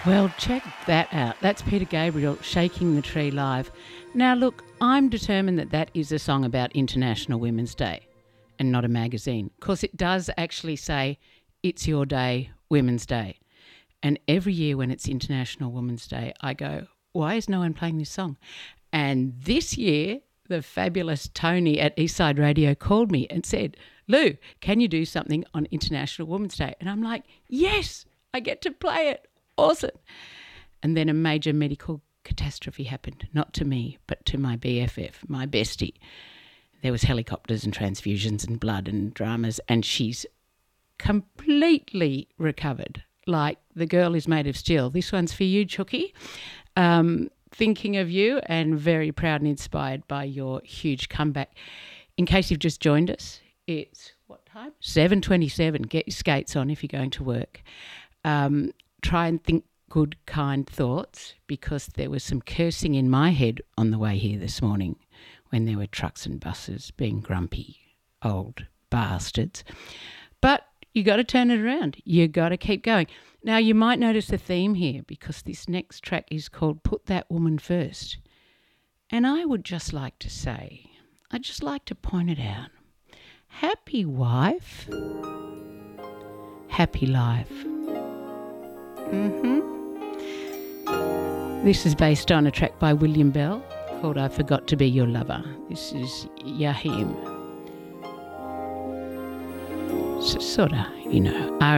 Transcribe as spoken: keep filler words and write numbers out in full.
Well, check that out. That's Peter Gabriel, Shaking the Tree Live. Now, look, I'm determined that that is a song about International Women's Day and not a magazine. Of course, it does actually say, it's your day, Women's Day. And every year when it's International Women's Day, I go, why is no one playing this song? And this year, the fabulous Tony at Eastside Radio called me and said, Lou, can you do something on International Women's Day? And I'm like, yes, I get to play it. Awesome. And then a major medical catastrophe happened, not to me, but to my B F F, my bestie. There was helicopters and transfusions and blood and dramas, and she's completely recovered. Like the girl is made of steel. This one's for you, Chucky. Um, thinking of you and very proud and inspired by your huge comeback. In case you've just joined us, it's what time? seven twenty-seven. Get your skates on if you're going to work. Um, try and think good, kind thoughts, because there was some cursing in my head on the way here this morning when there were trucks and buses being grumpy old bastards. But you got to turn it around. You got to keep going. Now, you might notice a theme here, because this next track is called Put That Woman First. And I would just like to say, I'd just like to point it out. Happy wife, happy life. Mm-hmm. This is based on a track by William Bell called I Forgot to Be Your Lover. This is Yahim. So, sort of, you know,